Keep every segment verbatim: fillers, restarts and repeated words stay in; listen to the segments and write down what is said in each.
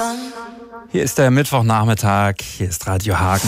Hier ist der Mittwochnachmittag, hier ist Radio Hagen.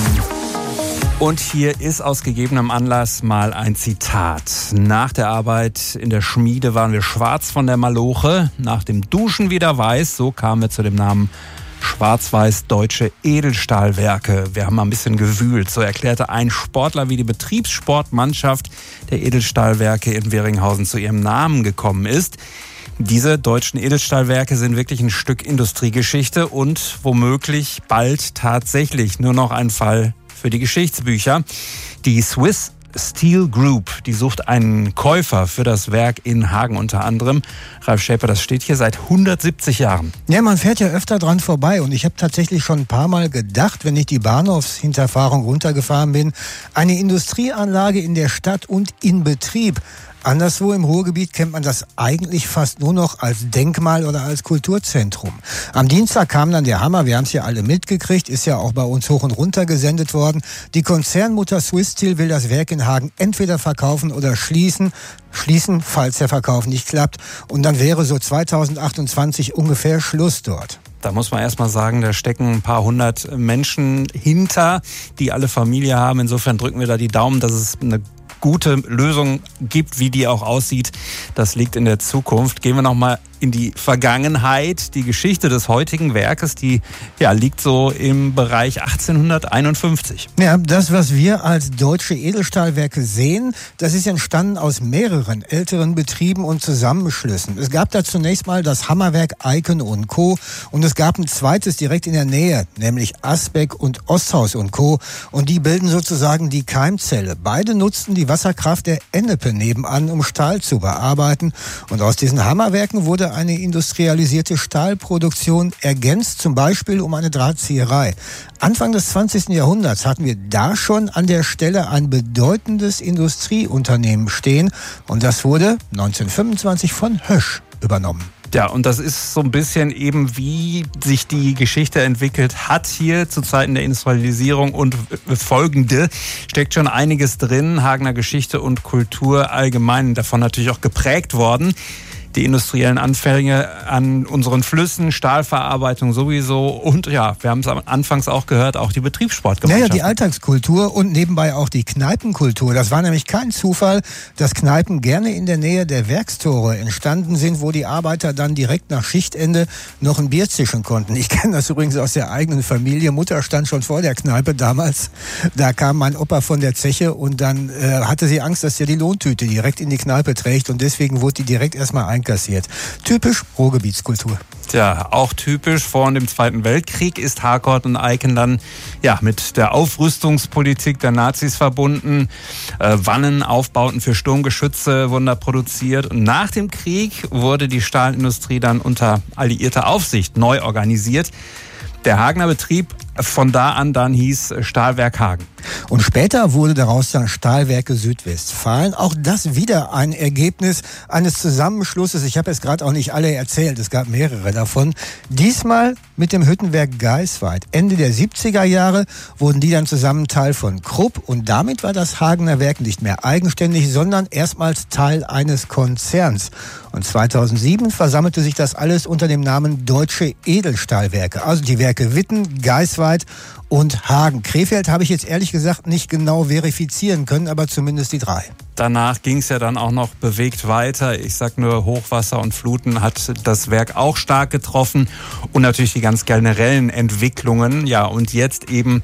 Und hier ist aus gegebenem Anlass mal ein Zitat. Nach der Arbeit in der Schmiede waren wir schwarz von der Maloche, nach dem Duschen wieder weiß, so kamen wir zu dem Namen Schwarz-Weiß Deutsche Edelstahlwerke. Wir haben mal ein bisschen gewühlt. So erklärte ein Sportler, wie die Betriebssportmannschaft der Edelstahlwerke in Weringhausen zu ihrem Namen gekommen ist. Diese deutschen Edelstahlwerke sind wirklich ein Stück Industriegeschichte und womöglich bald tatsächlich nur noch ein Fall für die Geschichtsbücher. Die Swiss Steel Group, die sucht einen Käufer für das Werk in Hagen unter anderem. Ralf Schäper, das steht hier seit hundertsiebzig Jahren. Ja, man fährt ja öfter dran vorbei und ich habe tatsächlich schon ein paar Mal gedacht, wenn ich die Bahnhofshinterfahrung runtergefahren bin, eine Industrieanlage in der Stadt und in Betrieb. Anderswo im Ruhrgebiet kennt man das eigentlich fast nur noch als Denkmal oder als Kulturzentrum. Am Dienstag kam dann der Hammer, wir haben es ja alle mitgekriegt, ist ja auch bei uns hoch und runter gesendet worden. Die Konzernmutter Swiss Steel will das Werk in Hagen entweder verkaufen oder schließen. Schließen, falls der Verkauf nicht klappt. Und dann wäre so zweitausendachtundzwanzig ungefähr Schluss dort. Da muss man erst mal sagen, da stecken ein paar hundert Menschen hinter, die alle Familie haben. Insofern drücken wir da die Daumen, dass es eine gute Lösung gibt, wie die auch aussieht. Das liegt in der Zukunft. Gehen wir noch mal in die Vergangenheit. Die Geschichte des heutigen Werkes, die ja, liegt so im Bereich achtzehnhunderteinundfünfzig. Ja, das, was wir als deutsche Edelstahlwerke sehen, das ist entstanden aus mehreren älteren Betrieben und Zusammenschlüssen. Es gab da zunächst mal das Hammerwerk Eicken und Co. Und es gab ein zweites direkt in der Nähe, nämlich Asbeck und Osthaus und Co. Und die bilden sozusagen die Keimzelle. Beide nutzten die Wasserkraft der Ennepe nebenan, um Stahl zu bearbeiten. Und aus diesen Hammerwerken wurde eine industrialisierte Stahlproduktion ergänzt, zum Beispiel um eine Drahtzieherei. Anfang des zwanzigsten Jahrhunderts hatten wir da schon an der Stelle ein bedeutendes Industrieunternehmen stehen und das wurde neunzehnhundertfünfundzwanzig von Hösch übernommen. Ja, und das ist so ein bisschen eben, wie sich die Geschichte entwickelt hat hier zu Zeiten der Industrialisierung und folgende. Steckt schon einiges drin, Hagener Geschichte und Kultur allgemein, davon natürlich auch geprägt worden. Die industriellen Anfänge an unseren Flüssen, Stahlverarbeitung sowieso und ja, wir haben es anfangs auch gehört, auch die Betriebssportgemeinschaft. Naja, die Alltagskultur und nebenbei auch die Kneipenkultur. Das war nämlich kein Zufall, dass Kneipen gerne in der Nähe der Werkstore entstanden sind, wo die Arbeiter dann direkt nach Schichtende noch ein Bier zischen konnten. Ich kenne das übrigens aus der eigenen Familie. Mutter stand schon vor der Kneipe damals. Da kam mein Opa von der Zeche und dann äh, hatte sie Angst, dass er die Lohntüte direkt in die Kneipe trägt und deswegen wurde die direkt erstmal eingestellt. Kassiert. Typisch Ruhrgebietskultur. Tja, auch typisch vor dem Zweiten Weltkrieg ist Harcourt und Eicken dann ja, mit der Aufrüstungspolitik der Nazis verbunden. Äh, Wannen, Aufbauten für Sturmgeschütze wurden da produziert. Und nach dem Krieg wurde die Stahlindustrie dann unter alliierter Aufsicht neu organisiert. Der Hagener Betrieb von da an dann hieß Stahlwerk Hagen. Und später wurde daraus dann Stahlwerke Südwestfalen. Auch das wieder ein Ergebnis eines Zusammenschlusses. Ich habe jetzt gerade auch nicht alle erzählt, es gab mehrere davon. Diesmal mit dem Hüttenwerk Geisweid. Ende der siebziger Jahre wurden die dann zusammen Teil von Krupp. Und damit war das Hagener Werk nicht mehr eigenständig, sondern erstmals Teil eines Konzerns. Und zweitausendsieben versammelte sich das alles unter dem Namen Deutsche Edelstahlwerke. Also die Werke Witten, Geisweid und Hagen. Krefeld habe ich jetzt ehrlich gesagt nicht genau verifizieren können, aber zumindest die drei. Danach ging es ja dann auch noch bewegt weiter. Ich sag nur, Hochwasser und Fluten hat das Werk auch stark getroffen und natürlich die ganz generellen Entwicklungen. Ja, und jetzt eben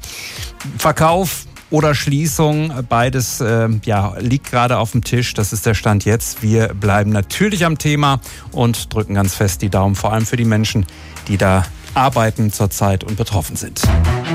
Verkauf oder Schließung, beides äh, ja, liegt gerade auf dem Tisch. Das ist der Stand jetzt. Wir bleiben natürlich am Thema und drücken ganz fest die Daumen, vor allem für die Menschen, die da arbeiten zurzeit und betroffen sind.